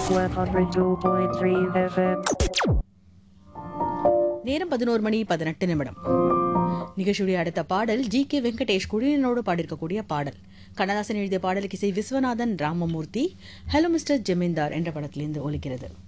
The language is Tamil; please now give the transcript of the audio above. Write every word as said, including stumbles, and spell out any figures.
one oh two point three F M. நேரம் பதினோரு மணி பதினெட்டு நிமிடம். நிகழ்ச்சியுடைய அடுத்த பாடல் ஜி கே வெங்கடேஷ் குழுவினரோடு பாடியிருக்கக்கூடிய பாடல். கண்ணதாசன் எழுதிய பாடலுக்கு இசை விஸ்வநாதன் ராமமூர்த்தி. ஹலோ மிஸ்டர் ஜமீன்தார் என்ற படத்திலிருந்து ஒலிக்கிறது.